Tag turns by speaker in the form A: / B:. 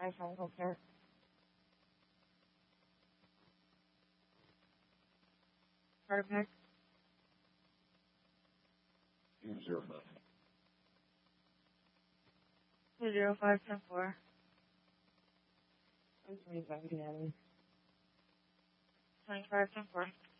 A: iPhone filter. Perfect.
B: 205.
A: 20510-4. I'm 25 again. 2510-4.